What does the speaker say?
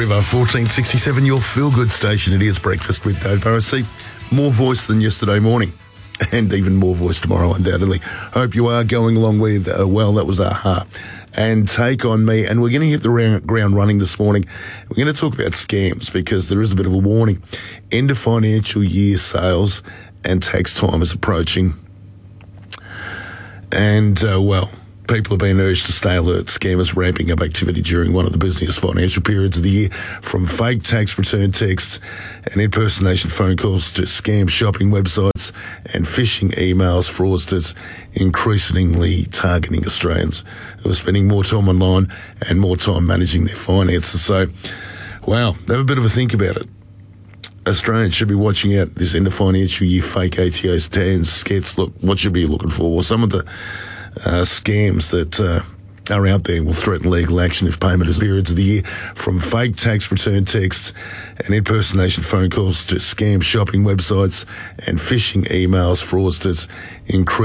River 1467, your feel-good station. It is Breakfast with Dave Burrows. See, more voice than yesterday morning, and even more voice tomorrow, undoubtedly. Hope you are going along with, well, that was Aha and Take On Me. And we're going to hit the ground running this morning. We're going to talk about scams because there is a bit of a warning. End of financial year sales and tax time is approaching. And, people have been urged to stay alert. Scammers ramping up activity during one of the busiest financial periods of the year, from fake tax return texts and impersonation phone calls to scam shopping websites and phishing emails. Fraudsters increasingly targeting Australians who are spending more time online and more time managing their finances. So, wow, have a bit of a think about it. Australians should be watching out this end of financial year fake ATOs, TANs, skets. Look, what should be looking for? Well, some of the scams that are out there will threaten legal action if payment is periods of the year, from fake tax return texts and impersonation phone calls to scam shopping websites and phishing emails. Fraudsters increase